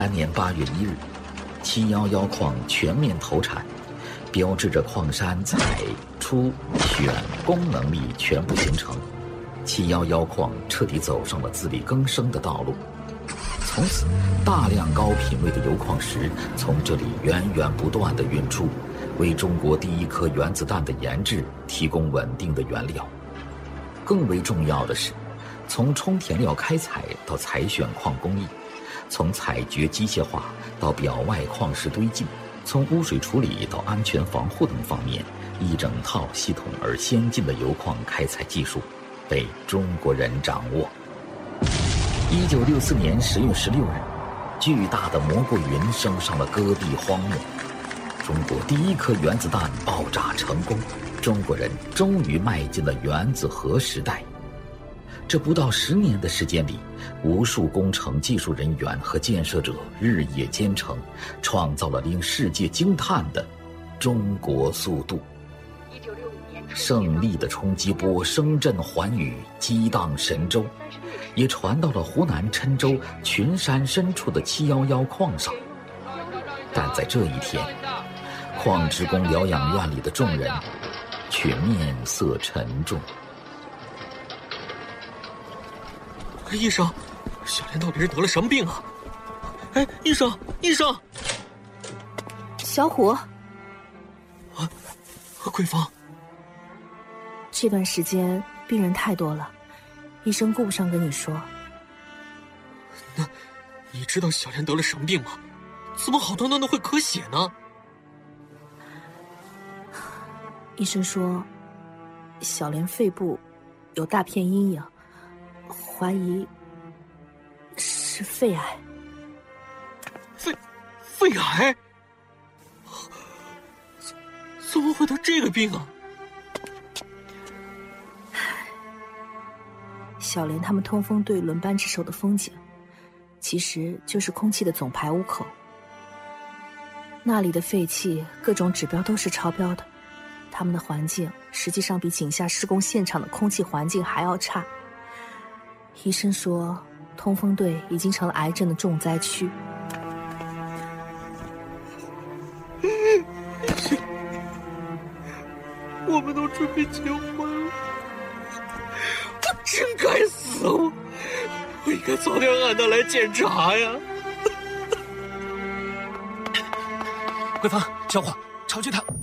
年8月1日，711矿全面投产，标志着矿山采、出、选、供能力全部形成。711矿彻底走上了自力更生的道路。从此，大量高品位的铀矿石从这里源源不断地运出，为中国第一颗原子弹的研制提供稳定的原料。更为重要的是，从充填料开采到采选矿工艺，从采掘机械化到表外矿石堆进，从污水处理到安全防护等方面，一整套系统而先进的铀矿开采技术被中国人掌握。1964年10月16日，巨大的蘑菇云升上了戈壁荒漠，中国第一颗原子弹爆炸成功，中国人终于迈进了原子核时代。这不到10年的时间里，无数工程技术人员和建设者日夜兼程，创造了令世界惊叹的中国速度。胜利的冲击波声震寰宇，激荡神州，也传到了湖南郴州群山深处的711矿上。但在这一天，矿职工疗养院里的众人却面色沉重。 医生，小莲到底是得了什么病啊？哎，医生， 小虎， 桂芳， 这段时间病人太多了，医生顾不上跟你说。 那你知道小莲得了什么病吗？怎么好端端的会咳血呢？ 医生说，小莲肺部有大片阴影，怀疑是肺癌。 肺癌？怎么会得这个病啊？ 小莲他们通风队轮班值守的风井，其实就是空气的总排污口。那里的废气各种指标都是超标的，他们的环境实际上比井下施工现场的空气环境还要差。医生说，通风队已经成了癌症的重灾区。 我们都准备结婚了，我真该死！我应该早点喊他来检查呀。 桂芳，小伙，常去他。